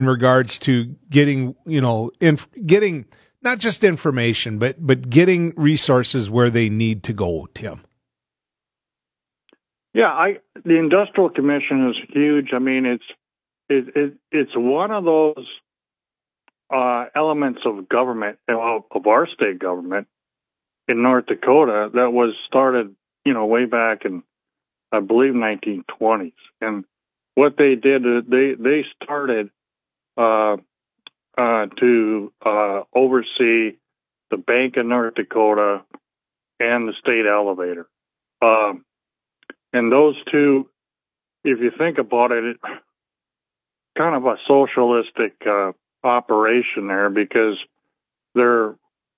in regards to getting, getting not just information, but getting resources where they need to go, Tim? Yeah, the Industrial Commission is huge. I mean, it's one of those elements of government, of our state government in North Dakota, that was started, way back in, I believe, 1920s. And what they did is they started to oversee the Bank of North Dakota and the state elevator. And those two, if you think about it, kind of a socialistic operation there, because they're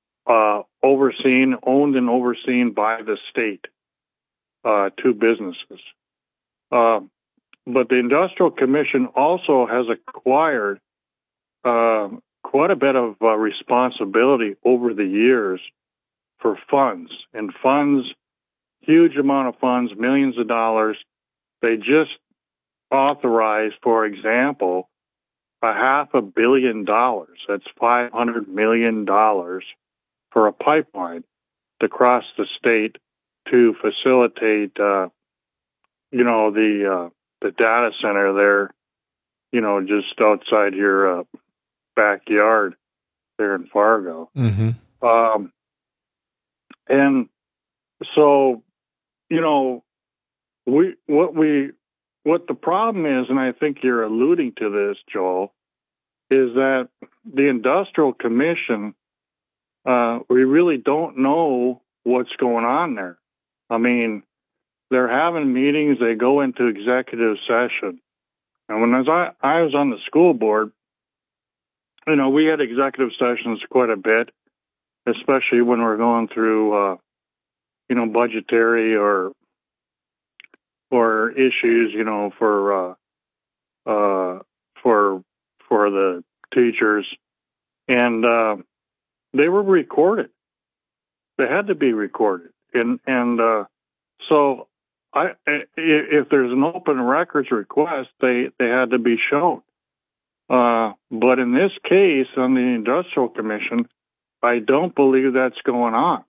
owned and overseen by the state, two businesses. But the Industrial Commission also has acquired quite a bit of responsibility over the years for funds. And funds, huge amount of funds, millions of dollars. They just authorized, for example, $500 million. That's $500 million for a pipeline to cross the state to facilitate, the data center there, just outside your backyard there in Fargo. Mm-hmm. And so, what the problem is, and I think you're alluding to this, Joel, is that the Industrial Commission, we really don't know what's going on there. I mean, they're having meetings, they go into executive session. And when I was on the school board, we had executive sessions quite a bit, especially when we're going through, budgetary or issues, for the teachers, and they were recorded. They had to be recorded, and so if there's an open records request, they had to be shown. But in this case, on the Industrial Commission, I don't believe that's going on.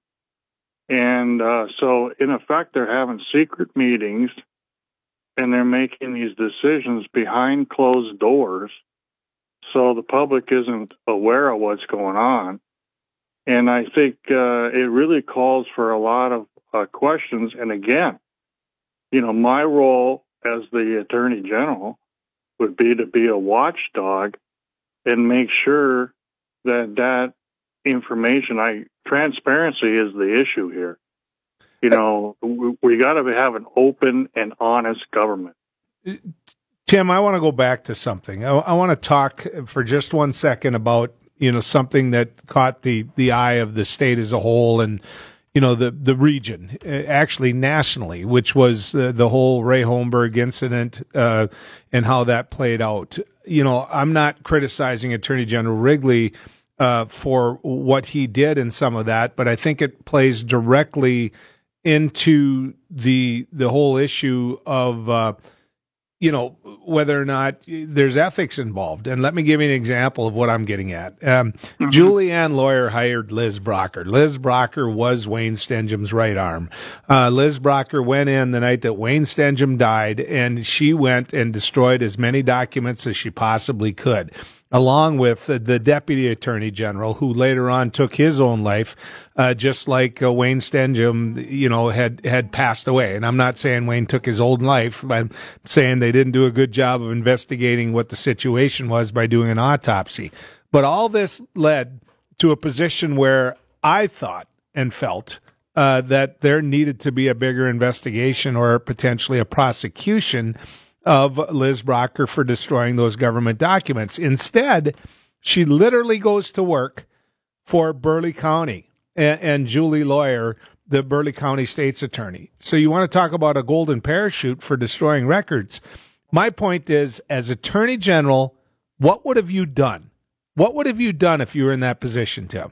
And so, in effect, they're having secret meetings, and they're making these decisions behind closed doors, so the public isn't aware of what's going on. And I think it really calls for a lot of questions. And again, my role as the Attorney General would be to be a watchdog and make sure that information, transparency is the issue here. We got to have an open and honest government. Tim, I want to go back to something. I want to talk for just 1 second about, something that caught the eye of the state as a whole and, the region, actually nationally, which was the whole Ray Holmberg incident and how that played out. I'm not criticizing Attorney General Wrigley for what he did in some of that, but I think it plays directly into the whole issue of whether or not there's ethics involved. And let me give you an example of what I'm getting at. Julianne Lawyer hired Liz Brocker. Liz Brocker was Wayne Stenjum's right arm. Liz Brocker went in the night that Wayne Stenjum died, and she went and destroyed as many documents as she possibly could, along with the deputy attorney general, who later on took his own life, just like Wayne Stenjum, had passed away. And I'm not saying Wayne took his own life. I'm saying they didn't do a good job of investigating what the situation was by doing an autopsy. But all this led to a position where I thought and felt that there needed to be a bigger investigation or potentially a prosecution of Liz Brocker for destroying those government documents. Instead, she literally goes to work for Burleigh County and Julie Lawyer, the Burleigh County State's attorney. So you want to talk about a golden parachute for destroying records. My point is, as Attorney General, what would have you done? What would have you done if you were in that position, Tim?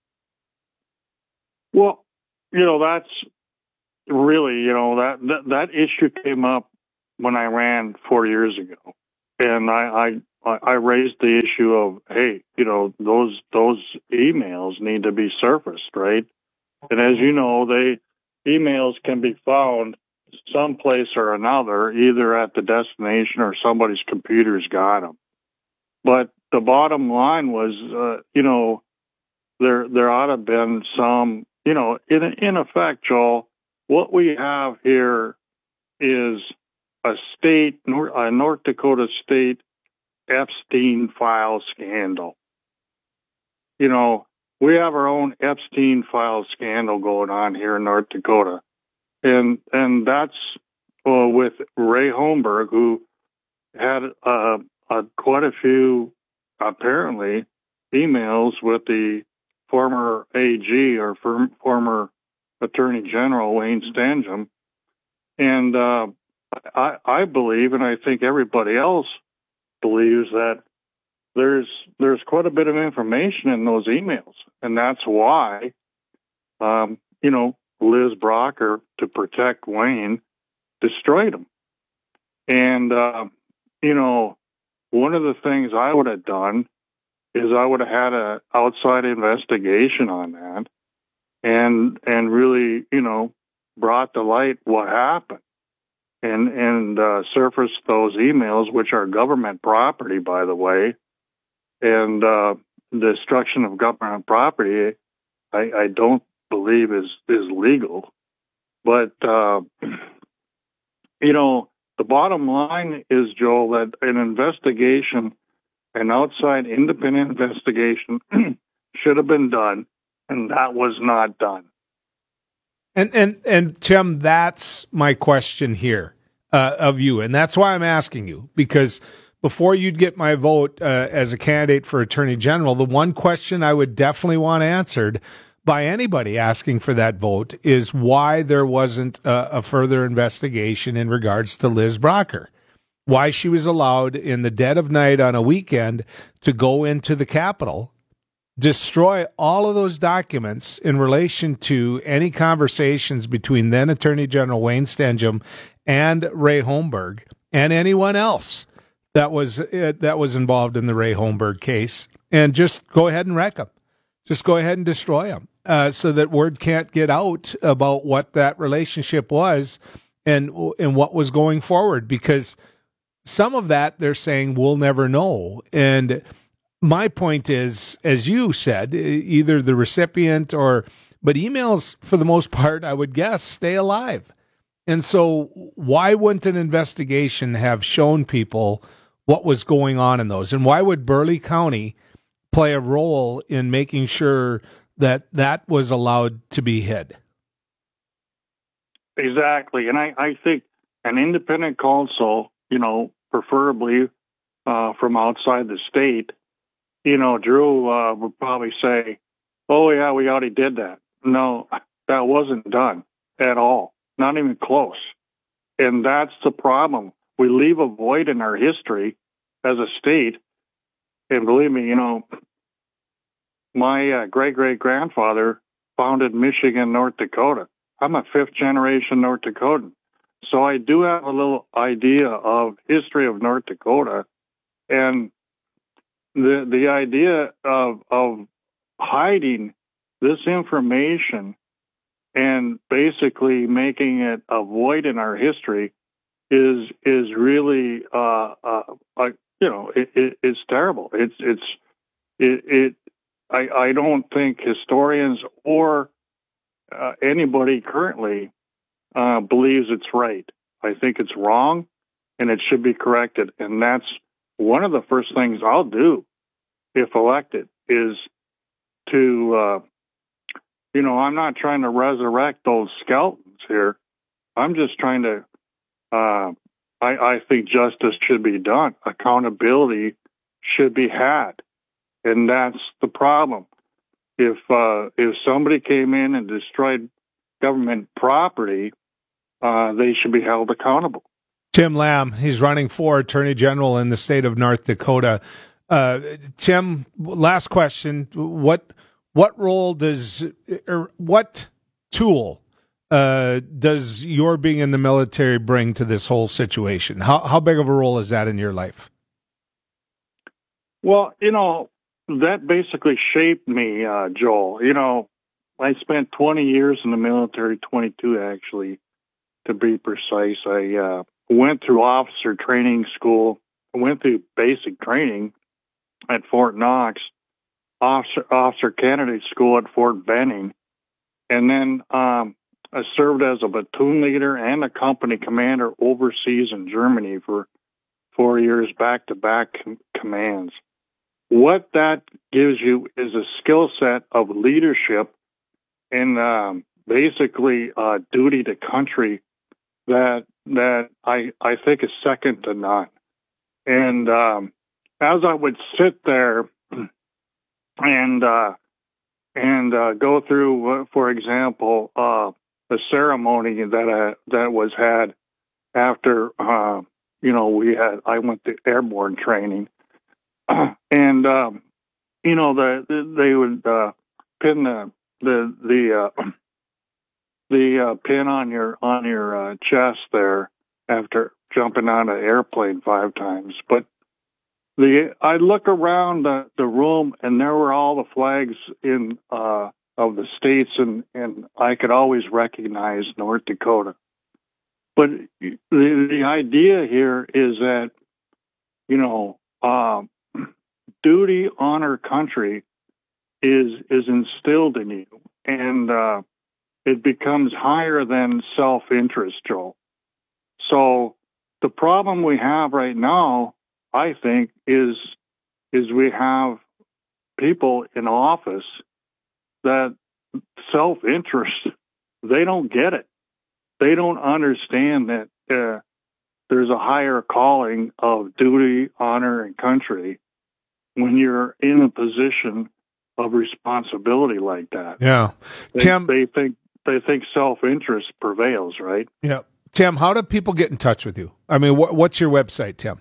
Well, that's really, that issue came up when I ran 4 years ago. And I I raised the issue of, hey, those emails need to be surfaced, right? And as you know, emails can be found someplace or another, either at the destination or somebody's computer's got them. But the bottom line was, there ought to have been some, in effect, Joel, what we have here is a North Dakota state Epstein file scandal. We have our own Epstein file scandal going on here in North Dakota. And that's with Ray Holmberg, who had quite a few, apparently, emails with the former AG or former Attorney General Wayne Stangeum. And I believe, and I think everybody else believes, that there's quite a bit of information in those emails, and that's why, Liz Brocker, to protect Wayne, destroyed him. And one of the things I would have done is I would have had an outside investigation on that, and really, brought to light what happened, and surfaced those emails, which are government property, by the way. And destruction of government property, I don't believe is legal. But the bottom line is, Joel, that an investigation, an outside independent investigation, should have been done, and that was not done. And Tim, that's my question here of you, and that's why I'm asking you, because before you'd get my vote as a candidate for Attorney General, the one question I would definitely want answered by anybody asking for that vote is why there wasn't a further investigation in regards to Liz Brocker. Why she was allowed in the dead of night on a weekend to go into the Capitol, destroy all of those documents in relation to any conversations between then Attorney General Wayne Stangeum and Ray Holmberg and anyone else that was involved in the Ray Holmberg case, and just go ahead and wreck them. Just go ahead and destroy them, so that word can't get out about what that relationship was and what was going forward. Because some of that they're saying we'll never know. And my point is, as you said, either the recipient but emails for the most part, I would guess, stay alive. And so why wouldn't an investigation have shown people what was going on in those? And why would Burleigh County play a role in making sure that that was allowed to be hid? Exactly. And I think an independent counsel, preferably from outside the state, Drew would probably say, oh, yeah, we already did that. No, that wasn't done at all. Not even close. And that's the problem. We leave a void in our history as a state. And believe me, my great-great-grandfather founded Michigan, North Dakota. I'm a fifth-generation North Dakotan. So I do have a little idea of history of North Dakota. And the idea of hiding this information and basically making it a void in our history is really it's terrible. I don't think historians or anybody currently believes it's right. I think it's wrong, and it should be corrected. And that's one of the first things I'll do if elected, is to I'm not trying to resurrect those skeletons here. I'm just trying to, I think justice should be done. Accountability should be had. And that's the problem. If somebody came in and destroyed government property, they should be held accountable. Tim Lamb, he's running for Attorney General in the state of North Dakota. Tim, last question. What role what tool does your being in the military bring to this whole situation? How big of a role is that in your life? Well, that basically shaped me, Joel. I spent 20 years in the military, 22 actually, to be precise. I went through officer training school. I went through basic training at Fort Knox, officer candidate school at Fort Benning, and then I served as a platoon leader and a company commander overseas in Germany for 4 years, back-to-back commands. What that gives you is a skill set of leadership and basically duty to country that I think is second to none. And as I would sit there and go through, for example, the ceremony that was had after I went to airborne training, and they would pin the pin on your chest there after jumping on an airplane 5 times. But I look around the room, and there were all the flags of the states, and I could always recognize North Dakota. But the idea here is that duty, honor, country is instilled in you, and it becomes higher than self-interest, Joel. So the problem we have right now, I think, is we have people in office that self-interest, they don't get it. They don't understand that there's a higher calling of duty, honor, and country when you're in a position of responsibility like that. Yeah. Tim, they think self-interest prevails, right? Yeah. Tim, how do people get in touch with you? I mean, what's your website, Tim?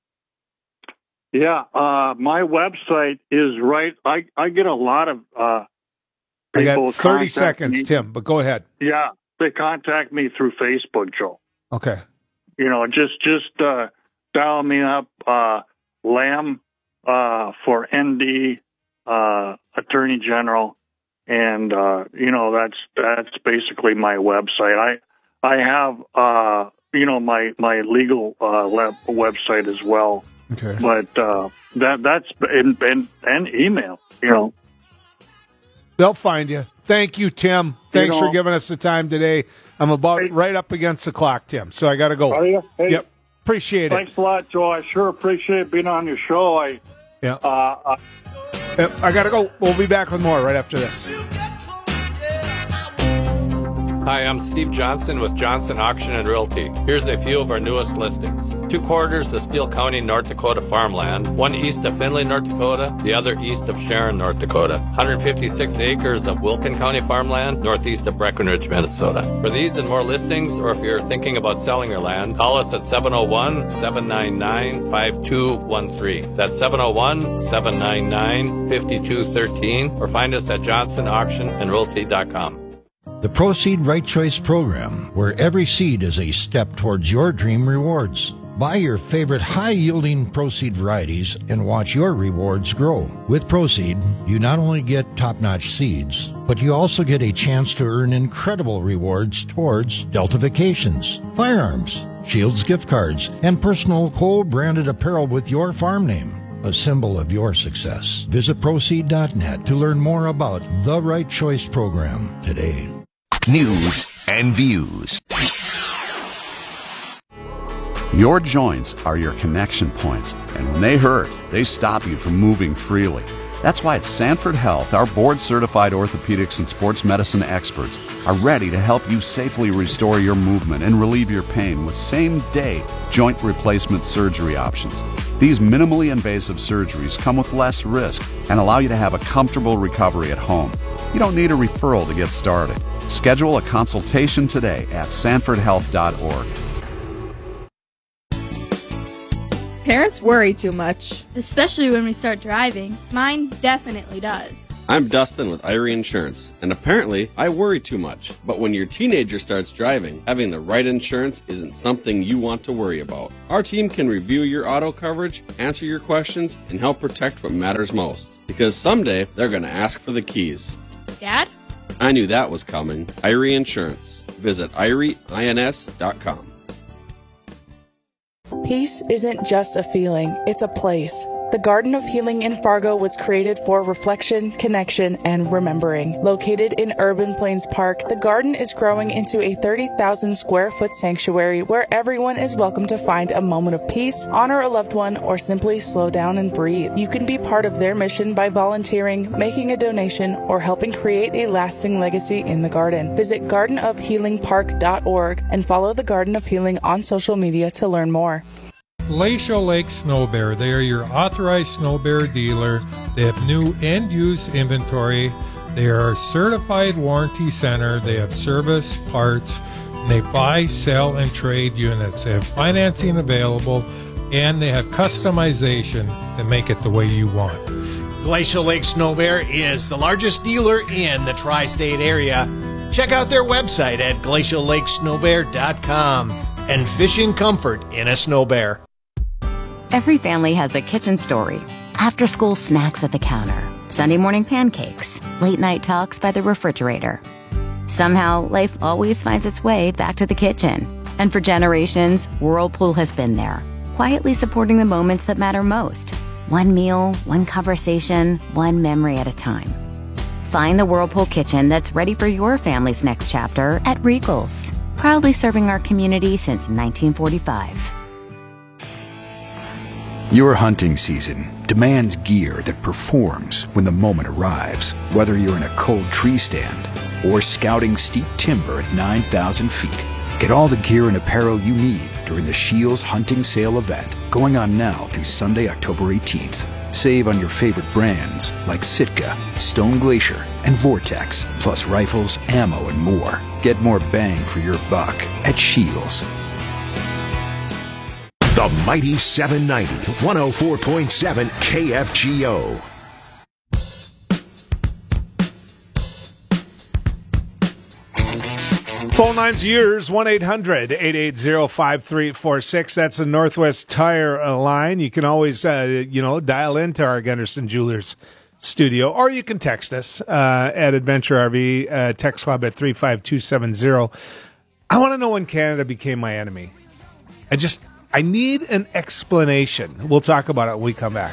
Yeah, my website is right. I get a lot of I people got 30 contact seconds, me. Tim, but go ahead. Yeah, they contact me through Facebook, Joe. Okay. Just dial me up, Lamb for ND Attorney General, and that's basically my website. I have my legal website as well. Okay. But that's and email. They'll find you. Thank you, Tim. Thanks for giving us the time today. I'm about right up against the clock, Tim, so I got to go. Are you? Hey, yep. Appreciate it. Thanks a lot, Joe. I sure appreciate being on your show. I got to go. We'll be back with more right after this. Hi, I'm Steve Johnson with Johnson Auction and Realty. Here's a few of our newest listings. 2 quarters of Steele County, North Dakota farmland, one east of Findlay, North Dakota, the other east of Sharon, North Dakota. 156 acres of Wilkin County farmland, northeast of Breckenridge, Minnesota. For these and more listings, or if you're thinking about selling your land, call us at 701-799-5213. That's 701-799-5213, or find us at johnsonauctionandrealty.com. The Proceed Right Choice program, where every seed is a step towards your dream rewards. Buy your favorite high-yielding Proceed varieties and watch your rewards grow. With Proceed, you not only get top-notch seeds, but you also get a chance to earn incredible rewards towards Delta Vacations, firearms, Shields gift cards, and personal co-branded apparel with your farm name, a symbol of your success. Visit Proceed.net to learn more about the Right Choice program today. News and views. Your joints are your connection points, and when they hurt, they stop you from moving freely. That's why at Sanford Health, our board-certified orthopedics and sports medicine experts are ready to help you safely restore your movement and relieve your pain with same-day joint replacement surgery options. These minimally invasive surgeries come with less risk and allow you to have a comfortable recovery at home. You don't need a referral to get started. Schedule a consultation today at sanfordhealth.org. Parents worry too much. Especially when we start driving. Mine definitely does. I'm Dustin with Irie Insurance, and apparently I worry too much. But when your teenager starts driving, having the right insurance isn't something you want to worry about. Our team can review your auto coverage, answer your questions, and help protect what matters most. Because someday they're going to ask for the keys. Dad? I knew that was coming. Irie Insurance. Visit IrieINS.com. Peace isn't just a feeling, it's a place. The Garden of Healing in Fargo was created for reflection, connection, and remembering. Located in Urban Plains Park, the garden is growing into a 30,000 square foot sanctuary where everyone is welcome to find a moment of peace, honor a loved one, or simply slow down and breathe. You can be part of their mission by volunteering, making a donation, or helping create a lasting legacy in the garden. Visit gardenofhealingpark.org and follow the Garden of Healing on social media to learn more. Glacial Lake Snow Bear. They are your authorized snow bear dealer. They have new and used inventory. They are a certified warranty center. They have service, parts, and they buy, sell, and trade units. They have financing available, and they have customization to make it the way you want. Glacial Lake Snow Bear is the largest dealer in the tri-state area. Check out their website at glaciallakesnowbear.com and fishing comfort in a snow bear. Every family has a kitchen story. After-school snacks at the counter, Sunday morning pancakes, late-night talks by the refrigerator. Somehow, life always finds its way back to the kitchen. And for generations, Whirlpool has been there, quietly supporting the moments that matter most. One meal, one conversation, one memory at a time. Find the Whirlpool kitchen that's ready for your family's next chapter at Regals, proudly serving our community since 1945. Your hunting season demands gear that performs when the moment arrives, whether you're in a cold tree stand or scouting steep timber at 9,000 feet. Get all the gear and apparel you need during the Shields Hunting Sale event, going on now through Sunday, October 18th. Save on your favorite brands like Sitka, Stone Glacier, and Vortex, plus rifles, ammo, and more. Get more bang for your buck at Shields. The Mighty 790, 104.7 KFGO. Phone lines yours, 1-800-880-5346. That's the Northwest Tire line. You can always, dial into our Gunderson Jewelers studio, or you can text us at Adventure RV, text club at 35270. I want to know when Canada became my enemy. I need an explanation. We'll talk about it when we come back.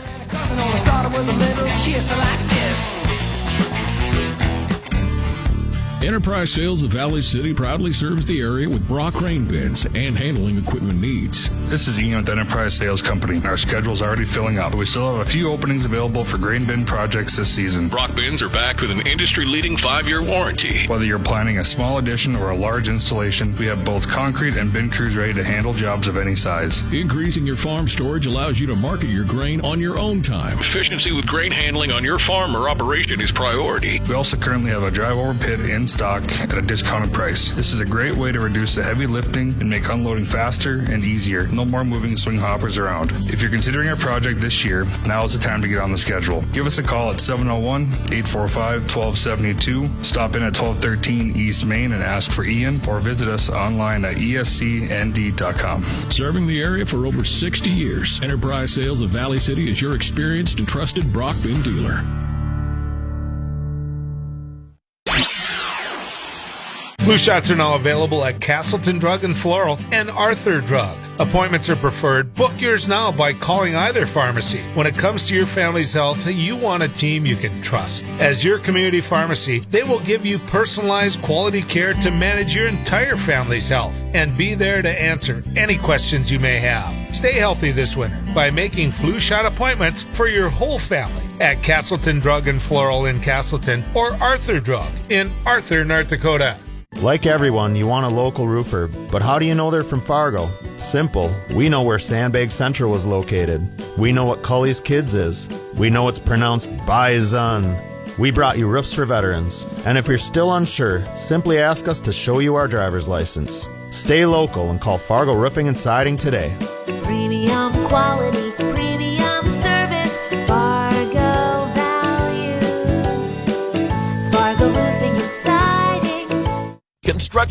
Enterprise Sales of Valley City proudly serves the area with Brock grain bins and handling equipment needs. This is Ian with Enterprise Sales Company. Our schedule's already filling up, but we still have a few openings available for grain bin projects this season. Brock bins are backed with an industry-leading 5-year warranty. Whether you're planning a small addition or a large installation, we have both concrete and bin crews ready to handle jobs of any size. Increasing your farm storage allows you to market your grain on your own time. Efficiency with grain handling on your farm or operation is priority. We also currently have a drive-over pit in stock at a discounted price. This is a great way to reduce the heavy lifting and make unloading faster and easier. No more moving swing hoppers around. If you're considering a project this year, now is the time to get on the schedule. Give us a call at 701-845-1272. Stop in at 1213 East Main and ask for Ian, or visit us online at escnd.com. Serving the area for over 60 years, Enterprise Sales of Valley City is your experienced and trusted Brock bin dealer. Flu shots are now available at Castleton Drug and Floral and Arthur Drug. Appointments are preferred. Book yours now by calling either pharmacy. When it comes to your family's health, you want a team you can trust. As your community pharmacy, they will give you personalized quality care to manage your entire family's health and be there to answer any questions you may have. Stay healthy this winter by making flu shot appointments for your whole family at Castleton Drug and Floral in Castleton or Arthur Drug in Arthur, North Dakota. Like everyone, you want a local roofer, but how do you know they're from Fargo? Simple. We know where Sandbag Central was located. We know what Cully's Kids is. We know it's pronounced Bison. We brought you Roofs for Veterans. And if you're still unsure, simply ask us to show you our driver's license. Stay local and call Fargo Roofing and Siding today. Premium quality, premium service, Fargo value.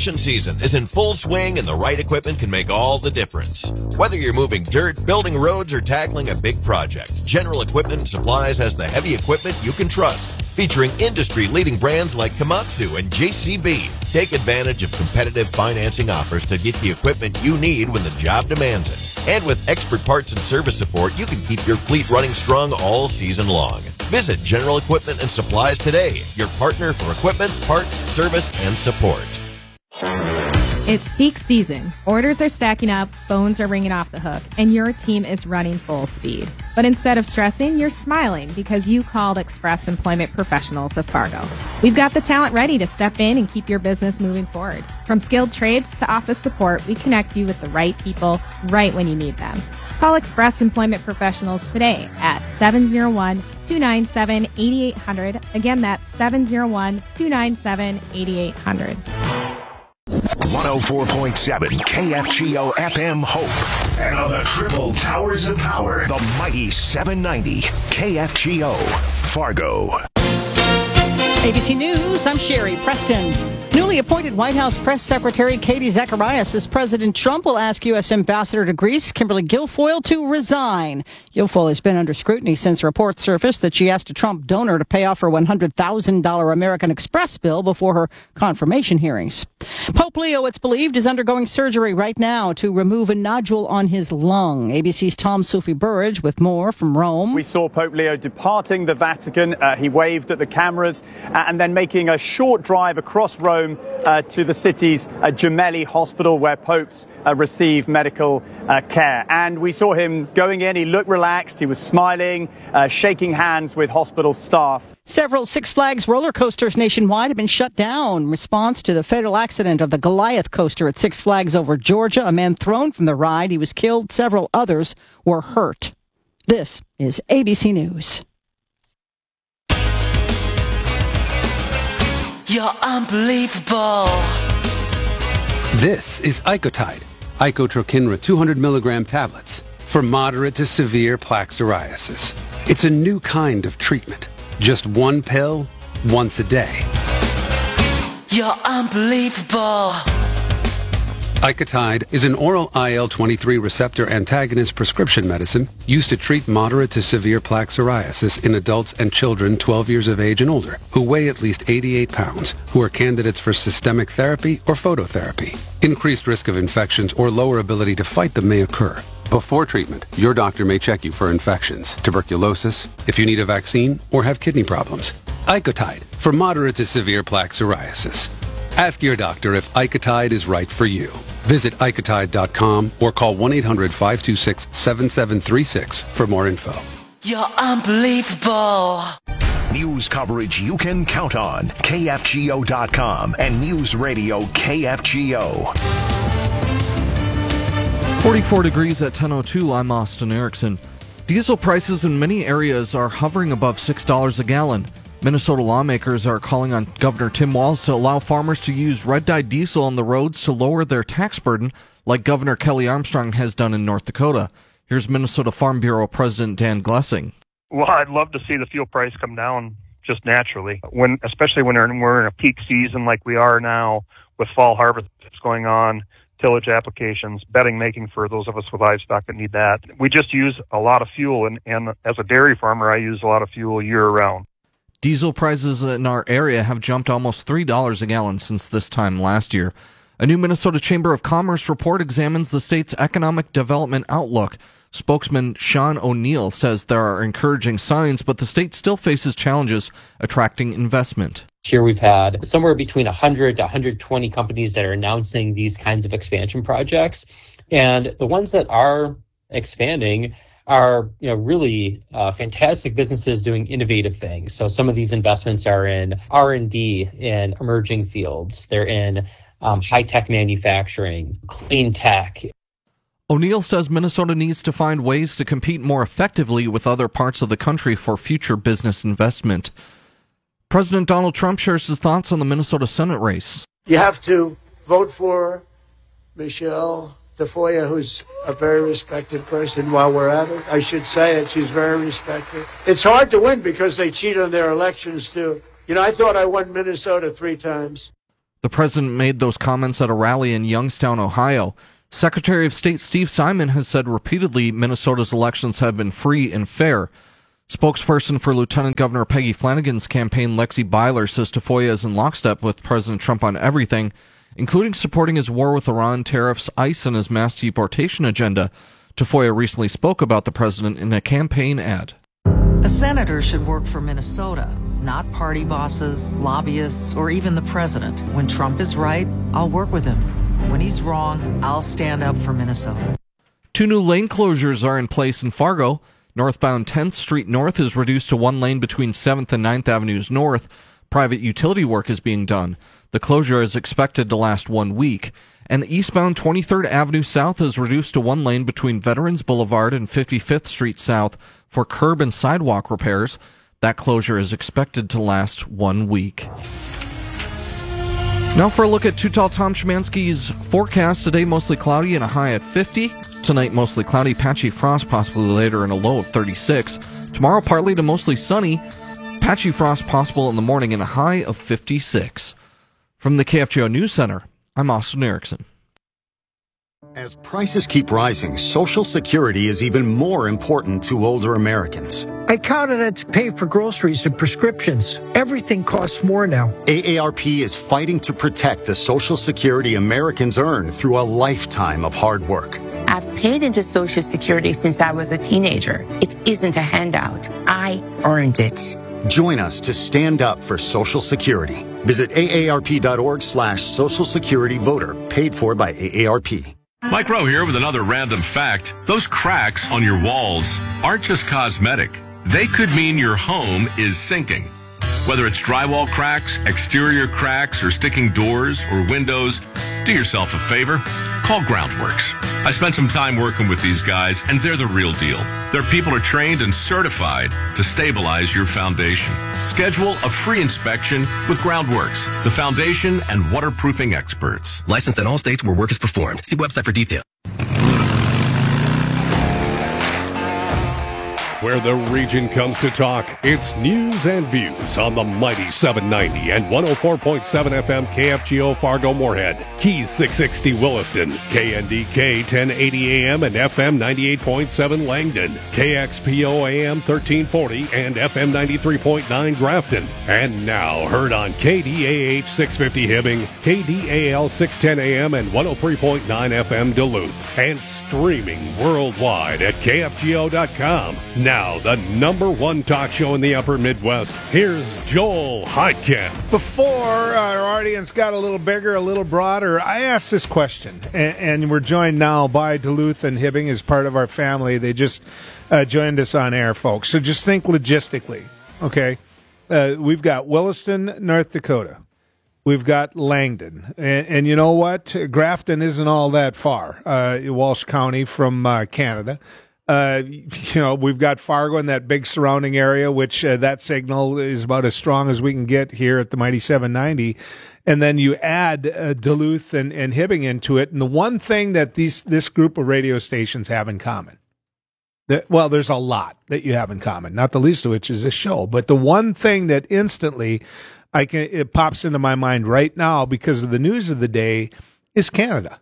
Construction season is in full swing, and the right equipment can make all the difference. Whether you're moving dirt, building roads, or tackling a big project, General Equipment and Supplies has the heavy equipment you can trust. Featuring industry-leading brands like Komatsu and JCB. Take advantage of competitive financing offers to get the equipment you need when the job demands it. And with expert parts and service support, you can keep your fleet running strong all season long. Visit General Equipment and Supplies today, your partner for equipment, parts, service, and support. It's peak season. Orders are stacking up, phones are ringing off the hook, and your team is running full speed. But instead of stressing, you're smiling because you called Express Employment Professionals of Fargo. We've got the talent ready to step in and keep your business moving forward. From skilled trades to office support, we connect you with the right people right when you need them. Call Express Employment Professionals today at 701-297-8800. Again, that's 701-297-8800. 104.7 KFGO FM Hope. And on the triple towers of power, the mighty 790 KFGO Fargo. ABC News, I'm Sherry Preston. Newly appointed White House Press Secretary Katie Zacharias says President Trump will ask U.S. Ambassador to Greece, Kimberly Guilfoyle, to resign. Guilfoyle has been under scrutiny since reports surfaced that she asked a Trump donor to pay off her $100,000 American Express bill before her confirmation hearings. Pope Leo, it's believed, is undergoing surgery right now to remove a nodule on his lung. ABC's Tom Sufi Burridge with more from Rome. We saw Pope Leo departing the Vatican. He waved at the cameras and then making a short drive across Rome to the city's Gemelli Hospital, where popes receive medical care. And we saw him going in. He looked relaxed. He was smiling, shaking hands with hospital staff. Several Six Flags roller coasters nationwide have been shut down in response to the fatal accident of the Goliath coaster at Six Flags over Georgia. A man thrown from the ride. He was killed. Several others were hurt. This is ABC News. You're unbelievable. This is Icotide, Icotrokinra 200 milligram tablets for moderate to severe plaque psoriasis. It's a new kind of treatment. Just one pill, once a day. You're unbelievable. Icotide is an oral IL-23 receptor antagonist prescription medicine used to treat moderate to severe plaque psoriasis in adults and children 12 years of age and older who weigh at least 88 pounds, who are candidates for systemic therapy or phototherapy. Increased risk of infections or lower ability to fight them may occur. Before treatment, your doctor may check you for infections, tuberculosis, if you need a vaccine, or have kidney problems. Icotide for moderate to severe plaque psoriasis. Ask your doctor if Icotide is right for you. Visit Icotide.com or call 1-800-526-7736 for more info. You're unbelievable. News coverage you can count on. KFGO.com and News Radio KFGO. 44 degrees at 10:02. I'm Austin Erickson. Diesel prices in many areas are hovering above $6 a gallon. Minnesota lawmakers are calling on Governor Tim Walz to allow farmers to use red-dye diesel on the roads to lower their tax burden, like Governor Kelly Armstrong has done in North Dakota. Here's Minnesota Farm Bureau President Dan Glessing. Well, I'd love to see the fuel price come down just naturally, especially when we're in a peak season like we are now with fall harvest going on, tillage applications, bedding making for those of us with livestock that need that. We just use a lot of fuel, and as a dairy farmer, I use a lot of fuel year-round. Diesel prices in our area have jumped almost $3 a gallon since this time last year. A new Minnesota Chamber of Commerce report examines the state's economic development outlook. Spokesman Sean O'Neill says there are encouraging signs, but the state still faces challenges attracting investment. Here we've had somewhere between 100 to 120 companies that are announcing these kinds of expansion projects. And the ones that are expanding are really fantastic businesses doing innovative things. So some of these investments are in R&D in emerging fields. They're in high-tech manufacturing, clean tech. O'Neill says Minnesota needs to find ways to compete more effectively with other parts of the country for future business investment. President Donald Trump shares his thoughts on the Minnesota Senate race. You have to vote for Michelle Tafoya, who's a very respected person. While we're at it, I should say it, she's very respected. It's hard to win because they cheat on their elections too. I thought I won Minnesota 3 times. The president made those comments at a rally in Youngstown, Ohio. Secretary of State Steve Simon has said repeatedly Minnesota's elections have been free and fair. Spokesperson for Lieutenant Governor Peggy Flanagan's campaign, Lexi Byler, says Tafoya is in lockstep with President Trump on everything, including supporting his war with Iran, tariffs, ICE, and his mass deportation agenda. Tafoya recently spoke about the president in a campaign ad. A senator should work for Minnesota, not party bosses, lobbyists, or even the president. When Trump is right, I'll work with him. When he's wrong, I'll stand up for Minnesota. 2 new lane closures are in place in Fargo. Northbound 10th Street North is reduced to 1 lane between 7th and 9th Avenues North. Private utility work is being done. The closure is expected to last 1 week. And eastbound 23rd Avenue South is reduced to 1 lane between Veterans Boulevard and 55th Street South for curb and sidewalk repairs. That closure is expected to last 1 week. Now for a look at Too Tall Tom Szymanski's forecast. Today mostly cloudy and a high at 50. Tonight mostly cloudy, patchy frost, possibly later and a low of 36. Tomorrow partly to mostly sunny, patchy frost possible in the morning and a high of 56. From the KFGO News Center, I'm Austin Erickson. As prices keep rising, Social Security is even more important to older Americans. I count on it to pay for groceries and prescriptions. Everything costs more now. AARP is fighting to protect the Social Security Americans earn through a lifetime of hard work. I've paid into Social Security since I was a teenager. It isn't a handout. I earned it. Join us to stand up for Social Security. Visit aarp.org/Social Security Voter, paid for by AARP. Mike Rowe here with another random fact. Those cracks on your walls aren't just cosmetic. They could mean your home is sinking. Whether it's drywall cracks, exterior cracks, or sticking doors or windows, do yourself a favor. Call Groundworks. I spent some time working with these guys, and they're the real deal. Their people are trained and certified to stabilize your foundation. Schedule a free inspection with Groundworks, the foundation and waterproofing experts. Licensed in all states where work is performed. See website for details. Where the region comes to talk, it's news and views on the mighty 790 and 104.7 FM KFGO Fargo Moorhead, Keys 660 Williston, KNDK 1080 AM and FM 98.7 Langdon, KXPO AM 1340 and FM 93.9 Grafton, and now heard on KDAH 650 Hibbing, KDAL 610 AM and 103.9 FM Duluth, and streaming worldwide at KFGO.com. Now, the number one talk show in the upper Midwest. Here's Joel Heitkamp. Before our audience got a little bigger, a little broader, I asked this question, and we're joined now by Duluth and Hibbing as part of our family. They just joined us on air, folks. So just think logistically, okay? We've got Williston, North Dakota. We've got Langdon. And you know what? Grafton isn't all that far, Walsh County from Canada. We've got Fargo in that big surrounding area, which that signal is about as strong as we can get here at the mighty 790. And then you add Duluth and Hibbing into it. And the one thing that this group of radio stations have in common, there's a lot that you have in common, not the least of which is this show. But the one thing that instantly it pops into my mind right now because of the news of the day is Canada.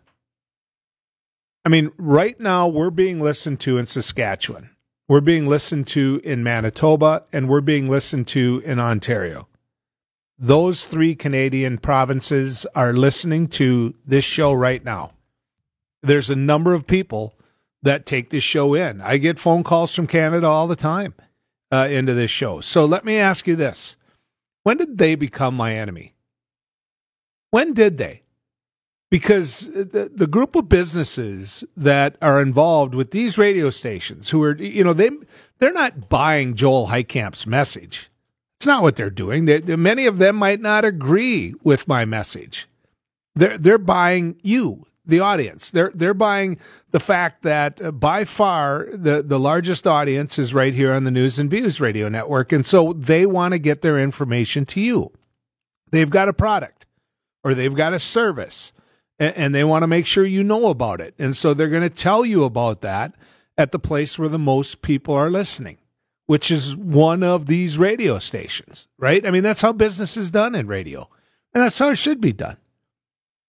I mean, right now we're being listened to in Saskatchewan. We're being listened to in Manitoba, and we're being listened to in Ontario. Those 3 Canadian provinces are listening to this show right now. There's a number of people that take this show in. I get phone calls from Canada all the time into this show. So let me ask you this. When did they become my enemy? When did they? Because the group of businesses that are involved with these radio stations who are, they're not buying Joel Heitkamp's message. It's not what they're doing. Many of them might not agree with my message. They're buying you, the audience. They're buying the fact that by far the largest audience is right here on the News and Views radio network. And so they want to get their information to you. They've got a product or they've got a service. And they want to make sure you know about it. And so they're going to tell you about that at the place where the most people are listening, which is one of these radio stations, right? I mean, that's how business is done in radio. And that's how it should be done.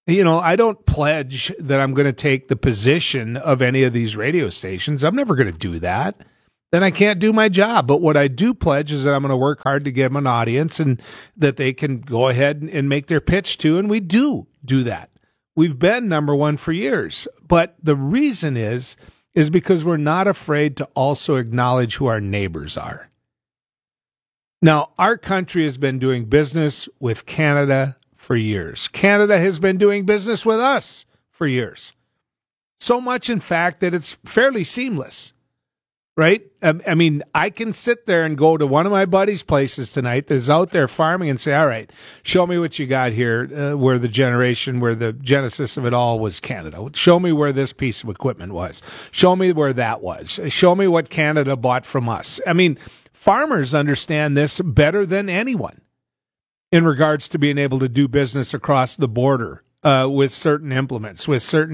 I don't pledge that I'm going to take the position of any of these radio stations. I'm never going to do that. Then I can't do my job. But what I do pledge is that I'm going to work hard to give them an audience and that they can go ahead and make their pitch to. And we do that. We've been number one for years. But the reason is because we're not afraid to also acknowledge who our neighbors are. Now, our country has been doing business with Canada for years. Canada has been doing business with us for years. So much, in fact, that it's fairly seamless, right? I mean, I can sit there and go to one of my buddies' places tonight that's out there farming and say, all right, show me what you got here, where the genesis of it all was Canada. Show me where this piece of equipment was. Show me where that was. Show me what Canada bought from us. I mean, farmers understand this better than anyone in regards to being able to do business across the border with certain implements,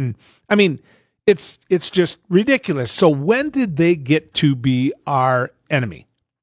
it's just ridiculous. So when did they get to be our enemy?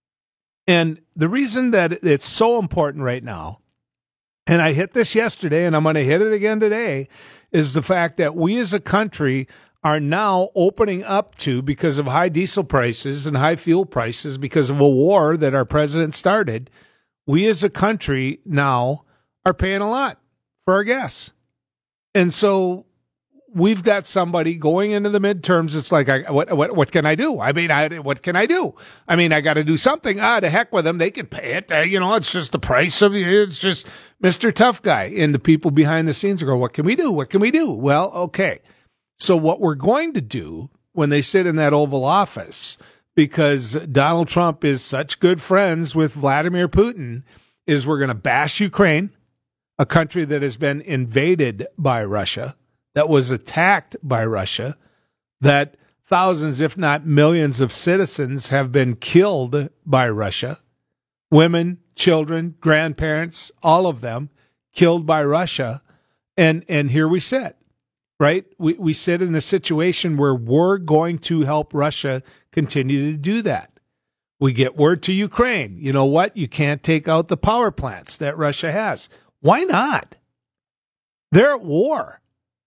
And the reason that it's so important right now, and I hit this yesterday and I'm going to hit it again today, is the fact that we as a country are now opening up to, because of high diesel prices and high fuel prices, because of a war that our president started, we as a country now are paying a lot for our gas. And so we've got somebody going into the midterms. It's like, what can I do? I mean, what can I do? I mean, I got to do something. To heck with them. They can pay it. It's just the price of it. It's just Mr. Tough Guy. And the people behind the scenes are going, what can we do? What can we do? Well, okay. So what we're going to do when they sit in that Oval Office, because Donald Trump is such good friends with Vladimir Putin, is we're going to bash Ukraine, a country that has been invaded by Russia, that was attacked by Russia, that thousands, if not millions of citizens have been killed by Russia, women, children, grandparents, all of them killed by Russia. And here we sit. Right? We sit in a situation where we're going to help Russia continue to do that. We get word to Ukraine. You know what? You can't take out the power plants that Russia has. Why not? They're at war.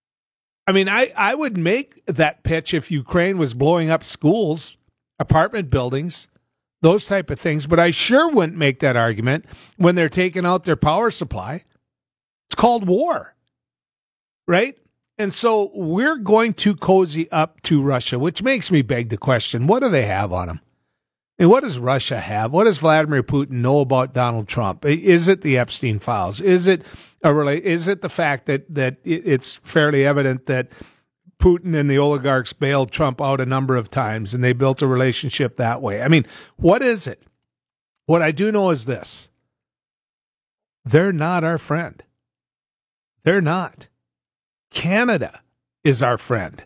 I mean, I would make that pitch if Ukraine was blowing up schools, apartment buildings, those type of things. But I sure wouldn't make that argument when they're taking out their power supply. It's called war. Right? And so we're going to cozy up to Russia, which makes me beg the question, what do they have on them? And what does Russia have? What does Vladimir Putin know about Donald Trump? Is it the Epstein files? Is it the fact that it's fairly evident that Putin and the oligarchs bailed Trump out a number of times and they built a relationship that way? I mean, what is it? What I do know is this. They're not our friend. They're not. Canada is our friend.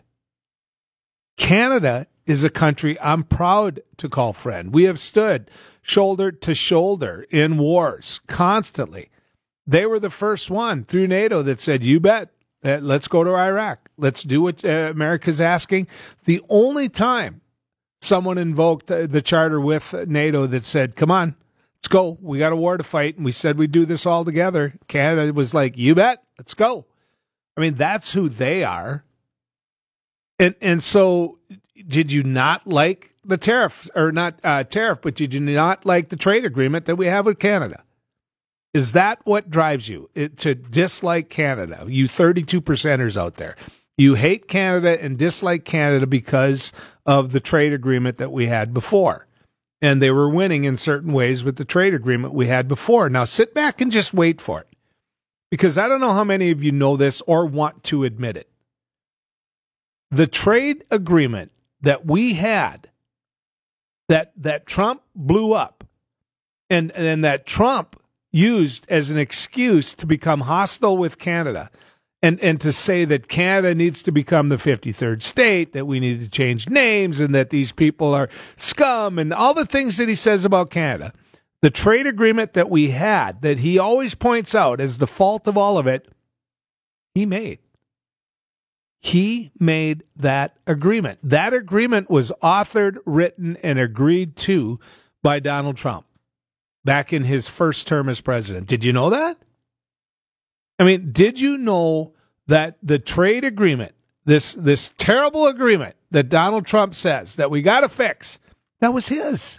Canada is a country I'm proud to call friend. We have stood shoulder to shoulder in wars constantly. They were the first one through NATO that said, you bet, let's go to Iraq. Let's do what America's asking. The only time someone invoked the charter with NATO that said, come on, let's go. We got a war to fight. And we said we'd do this all together. Canada was like, you bet, let's go. I mean, that's who they are. And so did you not like the tariff, or not tariff, but did you not like the trade agreement that we have with Canada? Is that what drives you to dislike Canada? You 32%ers out there. You hate Canada and dislike Canada because of the trade agreement that we had before. And they were winning in certain ways with the trade agreement we had before. Now sit back and just wait for it. Because I don't know how many of you know this or want to admit it. The trade agreement that we had, that Trump blew up, and that Trump used as an excuse to become hostile with Canada, and to say that Canada needs to become the 53rd state, that we need to change names, and that these people are scum, and all the things that he says about Canada. The trade agreement that we had, that he always points out as the fault of all of it, he made. He made that agreement. That agreement was authored, written, and agreed to by Donald Trump back in his first term as president. Did you know that? I mean, did you know that the trade agreement, this terrible agreement that Donald Trump says that we got to fix, that was his.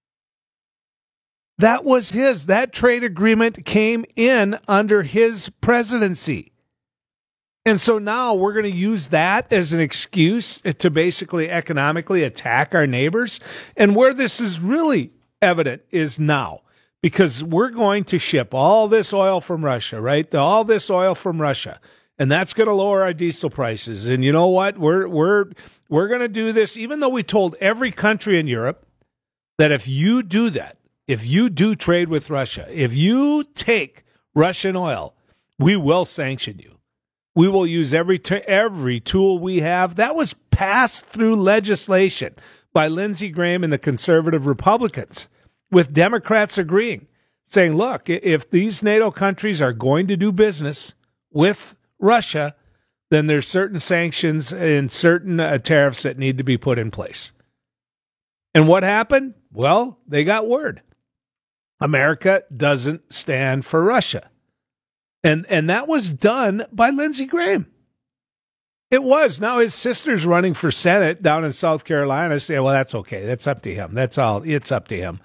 That was his. That trade agreement came in under his presidency. And so now we're going to use that as an excuse to basically economically attack our neighbors. And where this is really evident is now, because we're going to ship all this oil from Russia, right? All this oil from Russia. And that's going to lower our diesel prices. And you know what? We're going to do this, even though we told every country in Europe that if you do that, if you do trade with Russia, if you take Russian oil, we will sanction you. We will use every tool we have. That was passed through legislation by Lindsey Graham and the conservative Republicans, with Democrats agreeing, saying, look, if these NATO countries are going to do business with Russia, then there's certain sanctions and certain tariffs that need to be put in place. And what happened? Well, they got word. America doesn't stand for Russia. And that was done by Lindsey Graham. It was. Now his sister's running for Senate down in South Carolina. Say, well, that's okay. That's up to him. That's all. It's up to him.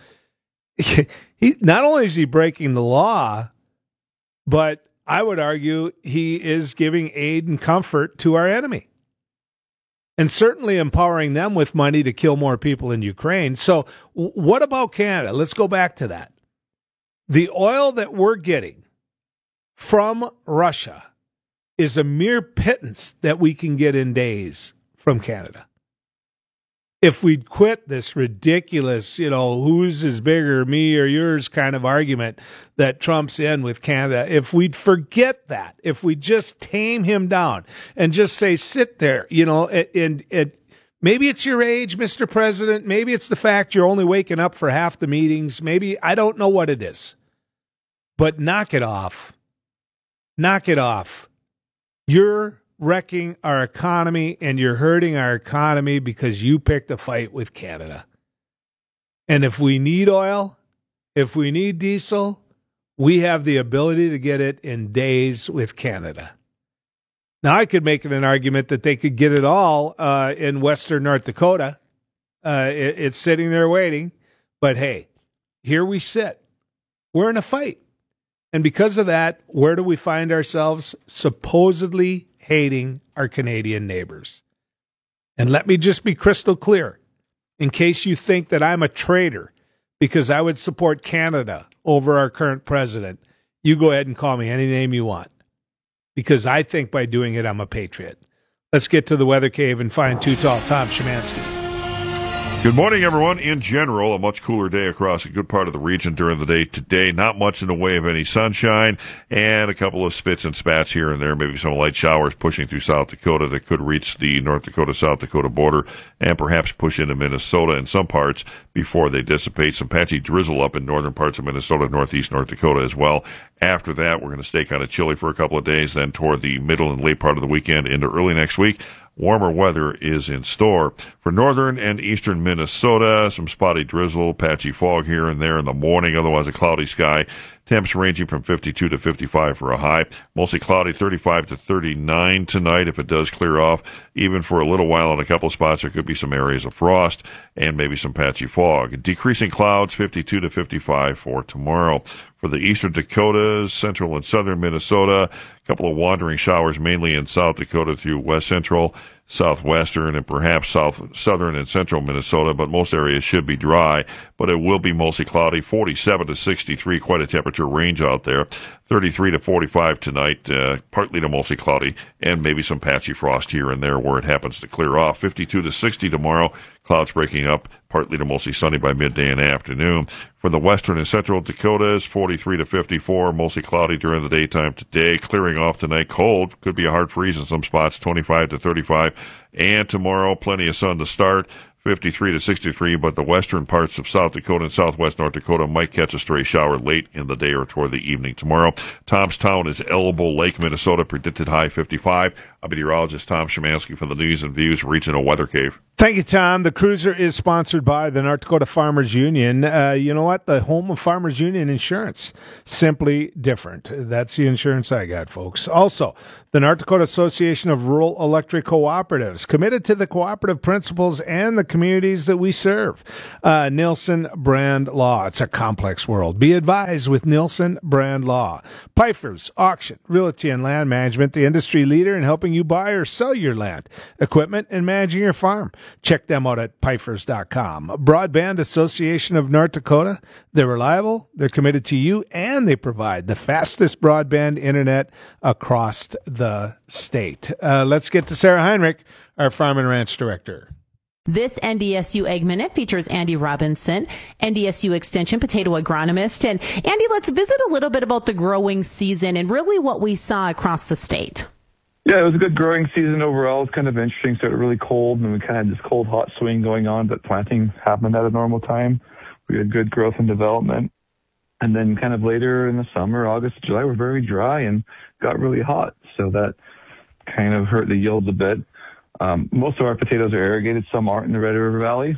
He not only is he breaking the law, but I would argue he is giving aid and comfort to our enemy. And certainly empowering them with money to kill more people in Ukraine. So what about Canada? Let's go back to that. The oil that we're getting from Russia is a mere pittance that we can get in days from Canada. If we'd quit this ridiculous, whose is bigger, me or yours kind of argument that Trump's in with Canada, if we'd forget that, if we just tame him down and just say, sit there, and maybe it's your age, Mr. President. Maybe it's the fact you're only waking up for half the meetings. Maybe, I don't know what it is. But knock it off. Knock it off. You're wrecking our economy and you're hurting our economy because you picked a fight with Canada. And if we need oil, if we need diesel, we have the ability to get it in days with Canada. Now, I could make an argument that they could get it all in western North Dakota. It's sitting there waiting. But hey, here we sit. We're in a fight. And because of that, where do we find ourselves? Supposedly hating our Canadian neighbors. And let me just be crystal clear, in case you think that I'm a traitor because I would support Canada over our current president, you go ahead and call me any name you want, because I think by doing it, I'm a patriot. Let's get to the weather cave and find Too Tall Tom Szymanski. Good morning, everyone. In general, a much cooler day across a good part of the region during the day today. Not much in the way of any sunshine, and a couple of spits and spats here and there. Maybe some light showers pushing through South Dakota that could reach the North Dakota-South Dakota border and perhaps push into Minnesota in some parts before they dissipate. Some patchy drizzle up in northern parts of Minnesota, northeast North Dakota as well. After that, we're going to stay kind of chilly for a couple of days. Then toward the middle and late part of the weekend into early next week, warmer weather is in store. For northern and eastern Minnesota, some spotty drizzle, patchy fog here and there in the morning, otherwise a cloudy sky. Temps ranging from 52 to 55 for a high. Mostly cloudy, 35 to 39 tonight if it does clear off. Even for a little while in a couple of spots, there could be some areas of frost and maybe some patchy fog. Decreasing clouds, 52 to 55 for tomorrow. For the eastern Dakotas, central and southern Minnesota, a couple of wandering showers mainly in South Dakota through west central, southwestern, and perhaps southern and central Minnesota, but most areas should be dry, but it will be mostly cloudy, 47 to 63, quite a temperature range out there, 33 to 45 tonight, partly to mostly cloudy, and maybe some patchy frost here and there where it happens to clear off, 52 to 60 tomorrow, clouds breaking up, partly to mostly sunny by midday and afternoon. For the western and central Dakotas, 43 to 54, mostly cloudy during the daytime today, clearing off tonight, cold, could be a hard freeze in some spots, 25 to 35, and tomorrow, plenty of sun to start, 53 to 63, but the western parts of South Dakota and southwest North Dakota might catch a stray shower late in the day or toward the evening tomorrow. Thomastown is Elbow Lake, Minnesota, predicted high 55. I'm meteorologist Tom Szymanski from the News and Views Regional Weather Cave. Thank you, Tom. The Cruiser is sponsored by the North Dakota Farmers Union. You know what? The home of Farmers Union Insurance. Simply different. That's the insurance I got, folks. Also, the North Dakota Association of Rural Electric Cooperatives, committed to the cooperative principles and the communities that we serve. Nielsen Brand Law. It's a complex world. Be advised with Nielsen Brand Law. Pfeiffer's Auction, Realty and Land Management, the industry leader in helping you buy or sell your land, equipment, and managing your farm. Check them out at Pfeiffer's.com. Broadband Association of North Dakota. They're reliable, they're committed to you, and they provide the fastest broadband internet across the state. Let's get to Sarah Heinrich, our Farm and Ranch Director. This NDSU Ag Minute features Andy Robinson, NDSU Extension potato agronomist. And Andy, let's visit a little bit about the growing season and really what we saw across the state. Yeah, it was a good growing season overall. It's kind of interesting. Started really cold, and we kind of had this cold, hot swing going on, but planting happened at a normal time. We had good growth and development. And then kind of later in the summer, August, July, were very dry and got really hot. So that kind of hurt the yields a bit. Most of our potatoes are irrigated. Some aren't in the Red River Valley.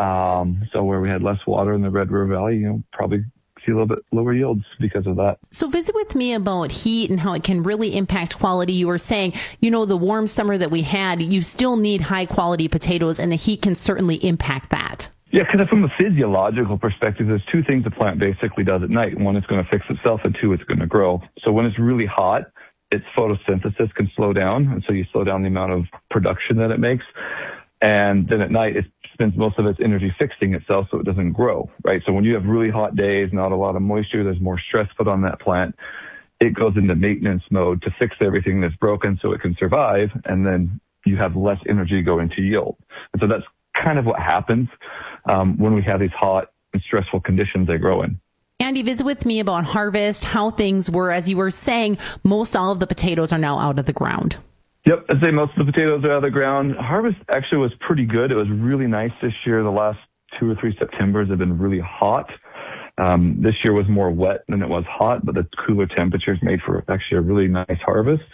So where we had less water in the Red River Valley, probably see a little bit lower yields because of that. So visit with me about heat and how it can really impact quality. You were saying, the warm summer that we had, you still need high quality potatoes, and the heat can certainly impact that. Yeah, because from a physiological perspective, there's two things the plant basically does at night. One, it's going to fix itself, and two, it's going to grow. So when it's really hot, its photosynthesis can slow down, and so you slow down the amount of production that it makes. And then at night, it spends most of its energy fixing itself so it doesn't grow, right? So when you have really hot days, not a lot of moisture, there's more stress put on that plant. It goes into maintenance mode to fix everything that's broken so it can survive, and then you have less energy go into yield. And so that's kind of what happens when we have these hot and stressful conditions they grow in. Andy, visit with me about harvest, how things were. As you were saying, most all of the potatoes are now out of the ground. Yep, I'd say most of the potatoes are out of the ground. Harvest actually was pretty good. It was really nice this year. The last 2 or 3 Septembers have been really hot. This year was more wet than it was hot, but the cooler temperatures made for actually a really nice harvest.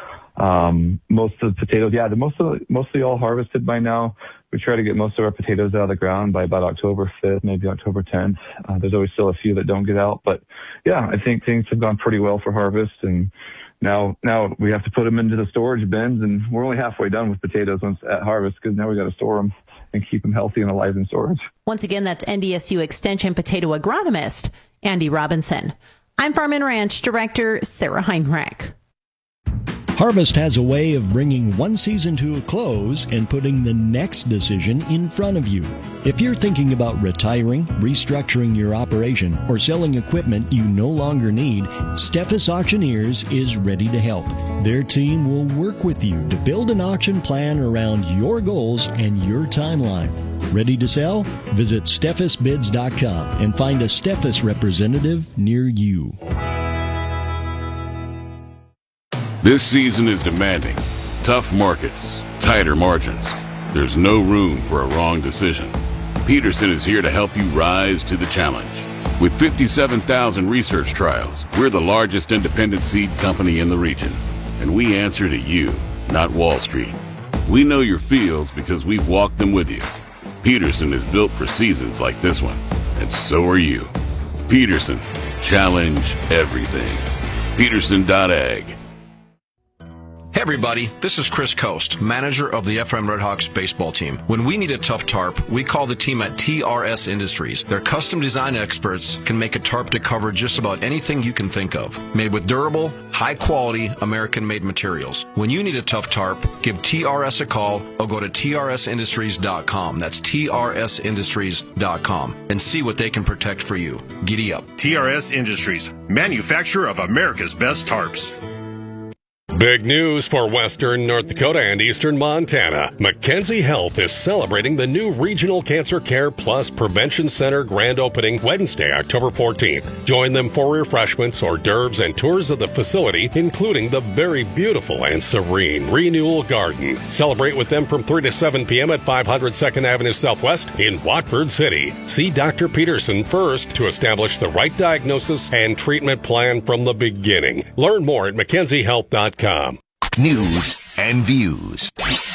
Most of the potatoes, mostly all harvested by now. We try to get most of our potatoes out of the ground by about October 5th, maybe October 10th. There's always still a few that don't get out, but yeah, I think things have gone pretty well for harvest, and now we have to put them into the storage bins, and we're only halfway done with potatoes once at harvest because now we got to store them and keep them healthy and alive in storage. Once again, that's NDSU Extension potato agronomist Andy Robinson. I'm Farm and Ranch Director Sarah Heinrich. Harvest has a way of bringing one season to a close and putting the next decision in front of you. If you're thinking about retiring, restructuring your operation, or selling equipment you no longer need, Steffes Auctioneers is ready to help. Their team will work with you to build an auction plan around your goals and your timeline. Ready to sell? Visit SteffesBids.com and find a Steffes representative near you. This season is demanding. Tough markets, tighter margins. There's no room for a wrong decision. Peterson is here to help you rise to the challenge. With 57,000 research trials, we're the largest independent seed company in the region. And we answer to you, not Wall Street. We know your fields because we've walked them with you. Peterson is built for seasons like this one, and so are you. Peterson, challenge everything. Peterson.ag. Hey everybody, this is Chris Coast, manager of the FM Redhawks baseball team. When we need a tough tarp, we call the team at TRS Industries. Their custom design experts can make a tarp to cover just about anything you can think of. Made with durable, high quality, American-made materials. When you need a tough tarp, give TRS a call or go to TRSindustries.com. That's TRSindustries.com and see what they can protect for you. Giddy up. TRS Industries, manufacturer of America's best tarps. Big news for western North Dakota and eastern Montana. Mackenzie Health is celebrating the new Regional Cancer Care Plus Prevention Center grand opening Wednesday, October 14th. Join them for refreshments, hors d'oeuvres, and tours of the facility, including the very beautiful and serene Renewal Garden. Celebrate with them from 3 to 7 p.m. at 500 2nd Avenue Southwest in Watford City. See Dr. Peterson first to establish the right diagnosis and treatment plan from the beginning. Learn more at mackenziehealth.com. News and views.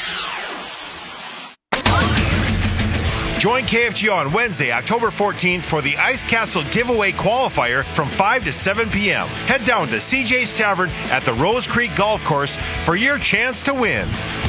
Join KFGO on Wednesday, October 14th for the Ice Castle Giveaway Qualifier from 5 to 7 p.m. Head down to CJ's Tavern at the Rose Creek Golf Course for your chance to win.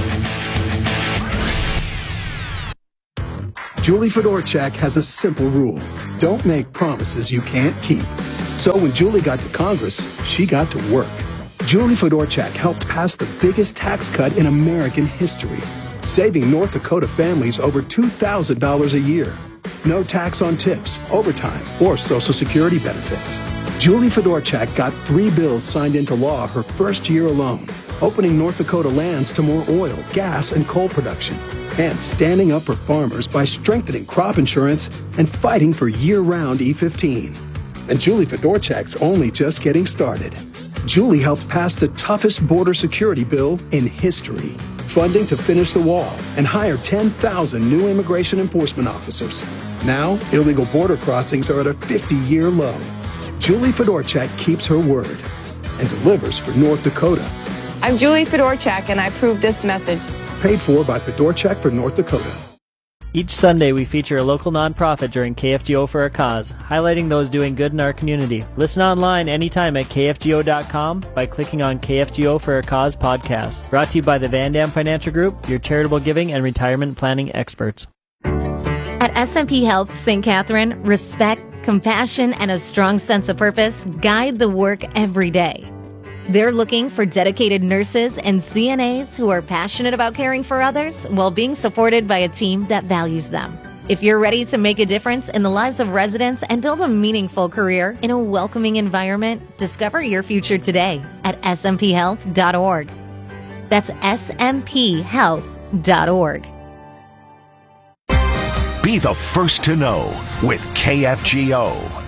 Julie Fedorchak has a simple rule. Don't make promises you can't keep. So when Julie got to Congress, she got to work. Julie Fedorchak helped pass the biggest tax cut in American history, saving North Dakota families over $2,000 a year. No tax on tips, overtime, or Social Security benefits. Julie Fedorchak got 3 bills signed into law her first year alone, opening North Dakota lands to more oil, gas, and coal production, and standing up for farmers by strengthening crop insurance and fighting for year-round E15. And Julie Fedorchak's only just getting started. Julie helped pass the toughest border security bill in history, funding to finish the wall and hire 10,000 new immigration enforcement officers. Now, illegal border crossings are at a 50-year low. Julie Fedorchak keeps her word and delivers for North Dakota. I'm Julie Fedorchak, and I approve this message. Paid for by Fedorchak for North Dakota. Each Sunday, we feature a local nonprofit during KFGO for a Cause, highlighting those doing good in our community. Listen online anytime at KFGO.com by clicking on KFGO for a Cause podcast. Brought to you by the Van Dam Financial Group, your charitable giving and retirement planning experts. At SMP Health St. Catherine, respect, compassion, and a strong sense of purpose guide the work every day. They're looking for dedicated nurses and CNAs who are passionate about caring for others while being supported by a team that values them. If you're ready to make a difference in the lives of residents and build a meaningful career in a welcoming environment, discover your future today at smphhealth.org. That's smphhealth.org. Be the first to know with KFGO.